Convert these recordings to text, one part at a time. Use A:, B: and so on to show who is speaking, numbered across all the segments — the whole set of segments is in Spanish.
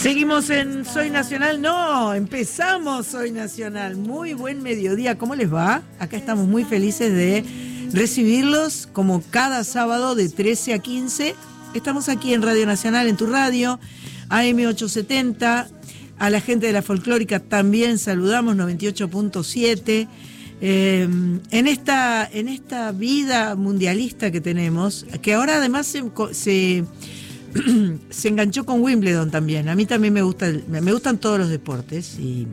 A: Seguimos en Soy Nacional. No, empezamos Soy Nacional. Muy buen mediodía. ¿Cómo les va? Acá estamos muy felices de recibirlos como cada sábado de 13 a 15. Estamos aquí en Radio Nacional, en tu radio, AM870. A la gente de la folclórica también saludamos, 98.7. En esta vida mundialista que tenemos, que ahora además se enganchó con Wimbledon también. A mí también me gustan todos los deportes y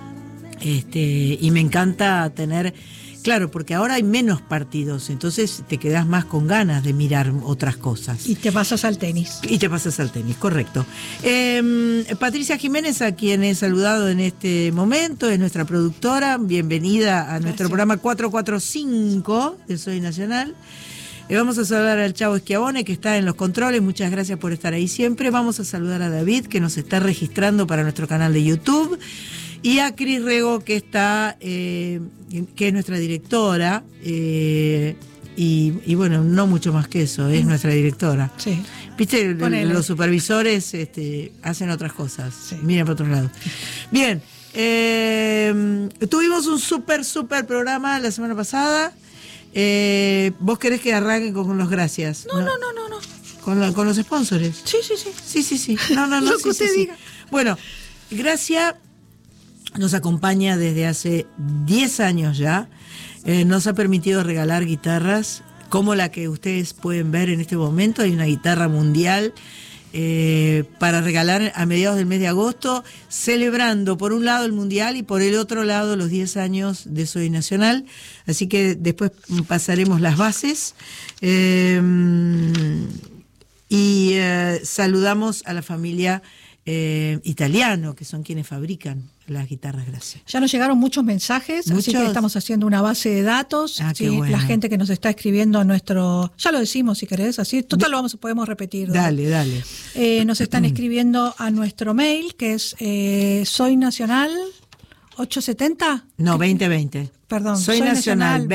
A: me encanta tener, claro, porque ahora hay menos partidos, entonces te quedás más con ganas de mirar otras cosas.
B: Y te pasas al tenis.
A: Correcto. Patricia Jiménez, a quien he saludado en este momento, es nuestra productora. Bienvenida a nuestro programa 445 de Soy Nacional. Vamos a saludar al Chavo Schiavone, que está en los controles. Muchas gracias por estar ahí siempre. Vamos a saludar a David, que nos está registrando para nuestro canal de YouTube. Y a Cris Rego, que está, que es nuestra directora. Y bueno, no mucho más que eso, es nuestra directora.
B: Sí.
A: Viste,
B: Ponele.
A: los supervisores hacen otras cosas. Sí. Miren por otros lados. Bien, tuvimos un súper programa la semana pasada. ¿Vos querés que arranque con los gracias?
B: No.
A: ¿Con los sponsors? Sí. No.
B: Lo que usted diga.
A: Bueno, Gracia nos acompaña desde hace 10 años ya. Nos ha permitido regalar guitarras como la que ustedes pueden ver en este momento. Hay una guitarra mundial para regalar a mediados del mes de agosto, celebrando por un lado el mundial y por el otro lado los 10 años de Soy Nacional. Así que después pasaremos las bases. Saludamos a la familia Italiano, que son quienes fabrican las guitarras Gracia.
B: Ya nos llegaron muchos mensajes, así que estamos haciendo una base de datos.
A: Qué bueno.
B: La gente que nos está escribiendo a nuestro... Ya lo decimos si querés, así. Total, podemos repetir.
A: Dale.
B: Nos están escribiendo a nuestro mail, que es Soy Nacional 870.
A: No, 2020.
B: Perdón.
A: Soy Nacional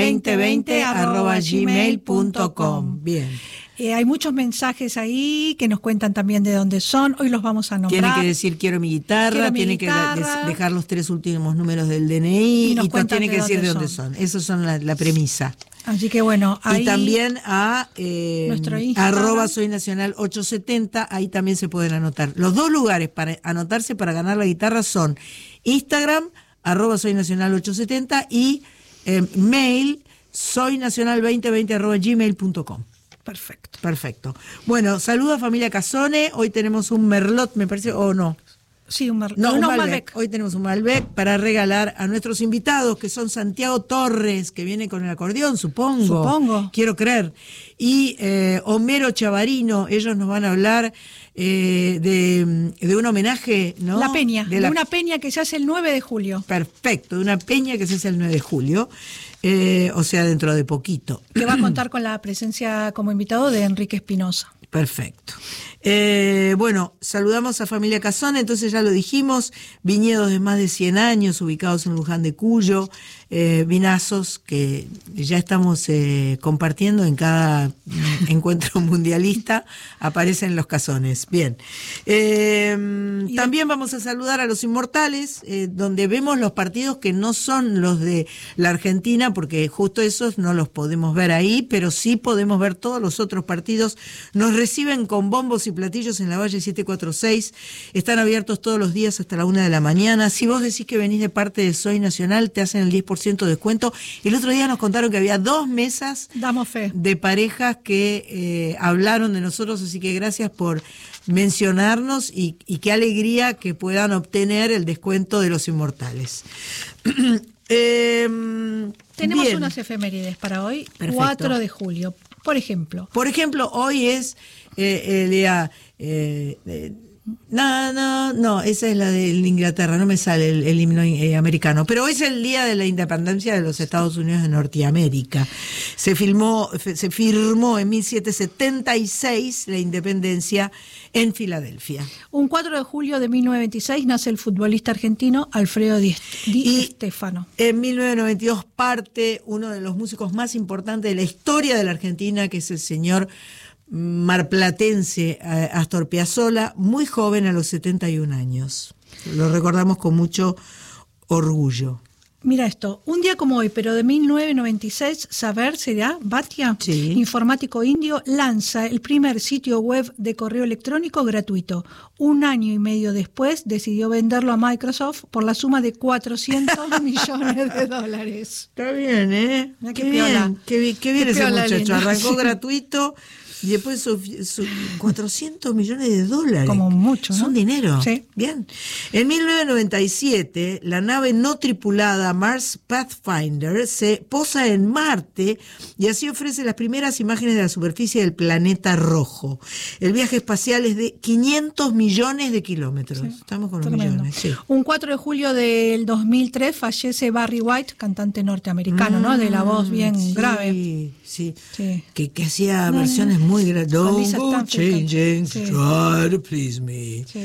A: 2020@gmail.com. Bien.
B: Hay muchos mensajes ahí que nos cuentan también de dónde son. Hoy los vamos a nombrar.
A: Tiene que decir quiero mi guitarra, tiene que dejar los 3 últimos números del DNI y tiene que decir de dónde son. Esos son la premisa.
B: Así que bueno, ahí.
A: Y también a
B: nuestro Instagram.
A: @soynacional870, ahí también se pueden anotar. Los dos lugares para anotarse para ganar la guitarra son Instagram, @soynacional870 y mail soynacional2020@gmail.com. Perfecto. Bueno, saludo a familia Casone. Hoy tenemos un Merlot, me parece, o no.
B: Sí, un Merlot.
A: No, un Malbec. Hoy tenemos un Malbec para regalar a nuestros invitados, que son Santiago Torres, que viene con el acordeón, supongo. Quiero creer. Y Homero Chavarino, ellos nos van a hablar de un homenaje, ¿no?
B: La peña, de una peña que se hace el 9 de julio.
A: Perfecto, de una peña que se hace el 9 de julio. O sea, dentro de poquito.
B: Que va a contar con la presencia como invitado de Enrique Espinosa.
A: Perfecto. Bueno, saludamos a familia Casone, entonces ya lo dijimos, viñedos de más de 100 años ubicados en Luján de Cuyo, vinazos que ya estamos compartiendo en cada encuentro mundialista, aparecen los cazones. Bien. También vamos a saludar a los Inmortales, donde vemos los partidos que no son los de la Argentina, porque justo esos no los podemos ver ahí, pero sí podemos ver todos los otros partidos. Nos reciben con bombos y platillos en la Valle 746, están abiertos todos los días hasta la 1 de la mañana. Si vos decís que venís de parte de Soy Nacional, te hacen el 10% de descuento. El otro día nos contaron que había 2 mesas
B: Damos fe.
A: de parejas que hablaron de nosotros, así que gracias por mencionarnos y qué alegría que puedan obtener el descuento de los Inmortales.
B: Tenemos
A: bien.
B: unas efemérides para hoy.
A: Perfecto.
B: 4 de julio. Por ejemplo, hoy
A: es el día... No, esa es la de Inglaterra, no me sale el himno americano, pero hoy es el día de la independencia de los Estados Unidos de Norteamérica. Se firmó en 1776 la independencia en Filadelfia.
B: Un 4 de julio de 1926 nace el futbolista argentino Alfredo Di Stéfano.
A: En 1992 parte uno de los músicos más importantes de la historia de la Argentina, que es el señor marplatense Astor Piazzolla, muy joven, a los 71 años. Lo recordamos con mucho orgullo.
B: Mira esto, un día como hoy, pero de 1996, Saber será Bhatia,
A: sí,
B: informático indio, lanza el primer sitio web de correo electrónico gratuito. 1 año y medio después decidió venderlo a Microsoft por la suma de $400 millones.
A: Está bien, ¿eh?
B: Mirá
A: Qué bien, qué bien ese muchacho.
B: lindo.
A: Arrancó
B: Sí.
A: gratuito y después $400 millones.
B: Como mucho, ¿no?
A: Son dinero.
B: Sí.
A: Bien. En 1997, la nave no tripulada Mars Pathfinder se posa en Marte y así ofrece las primeras imágenes de la superficie del planeta rojo. El viaje espacial es de 500 millones de kilómetros.
B: Sí.
A: Estamos con los
B: Tremendo.
A: millones. Sí.
B: Un 4 de julio del 2003 fallece Barry White, cantante norteamericano, ¿no? De la voz bien
A: sí,
B: grave.
A: Sí,
B: Sí.
A: que hacía versiones muy grandes. Don't
B: Lisa
A: go
B: Stanfield.
A: changing
B: Sí.
A: to try to please me.
B: Sí.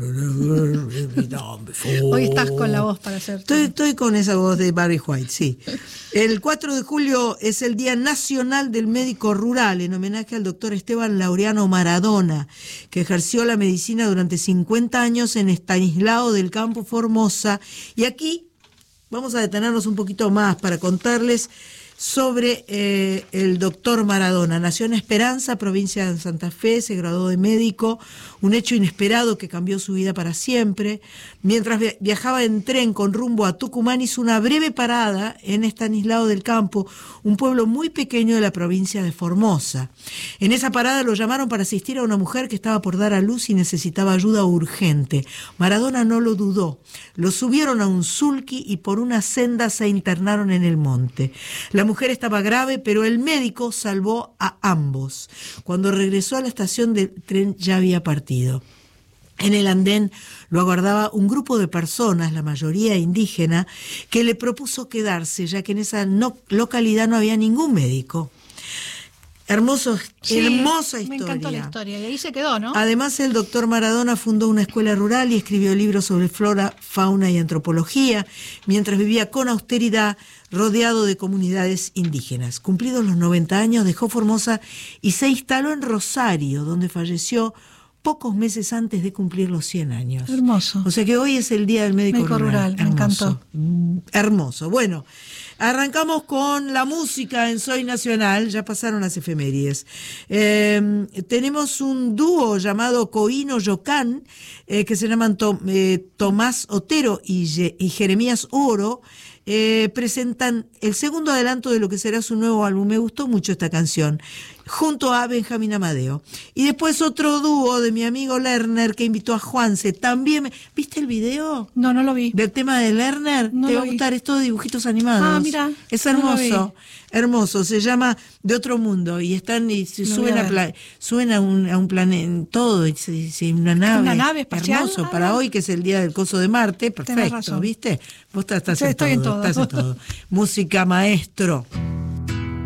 A: Before.
B: Hoy estás con la voz para hacer.
A: Estoy con esa voz de Barry White, sí. El 4 de julio es el Día Nacional del Médico Rural, en homenaje al doctor Esteban Laureano Maradona, que ejerció la medicina durante 50 años en Estanislao del Campo, Formosa. Y aquí vamos a detenernos un poquito más para contarles sobre el doctor Maradona. Nació en Esperanza, provincia de Santa Fe, se graduó de médico, un hecho inesperado que cambió su vida para siempre. Mientras viajaba en tren con rumbo a Tucumán, hizo una breve parada en Estanislao del Campo, un pueblo muy pequeño de la provincia de Formosa. En esa parada lo llamaron para asistir a una mujer que estaba por dar a luz y necesitaba ayuda urgente. Maradona no lo dudó. Lo subieron a un sulky y por una senda se internaron en el monte. La mujer estaba grave, pero el médico salvó a ambos. Cuando regresó a la estación del tren ya había partido. En el andén lo aguardaba un grupo de personas, la mayoría indígena, que le propuso quedarse, ya que en esa localidad no había ningún médico. Hermosa historia.
B: Me encantó la historia y ahí se quedó, ¿no?
A: Además, el doctor Maradona fundó una escuela rural y escribió libros sobre flora, fauna y antropología, mientras vivía con austeridad rodeado de comunidades indígenas. Cumplidos los 90 años, dejó Formosa y se instaló en Rosario, donde falleció pocos meses antes de cumplir los 100 años.
B: Hermoso.
A: O sea que hoy es el Día del Médico Rural.
B: Me encantó.
A: Hermoso. Bueno, arrancamos con la música en Soy Nacional, ya pasaron las efemérides. Tenemos un dúo llamado Coino Yocán, que se llaman Tomás Otero y Jeremías Oro. Presentan el segundo adelanto de lo que será su nuevo álbum. Me gustó mucho esta canción, junto a Benjamín Amadeo. Y después otro dúo de mi amigo Lerner, que invitó a Juanse. También, ¿viste el video?
B: No lo vi.
A: Del tema de Lerner.
B: No
A: te
B: lo
A: va a
B: vi.
A: gustar, es todo de dibujitos animados.
B: Ah, mira.
A: Es
B: No lo
A: hermoso, hermoso. Se llama De Otro Mundo y están y se
B: Lo
A: suben
B: voy a
A: suben a un planeta, todo, y una nave.
B: ¿Una nave espacial?
A: Hermoso, para hoy que es el día del coso de Marte,
B: Tenés
A: perfecto,
B: razón.
A: ¿viste? Vos estás
B: Sí, estoy en todo.
A: Música, maestro.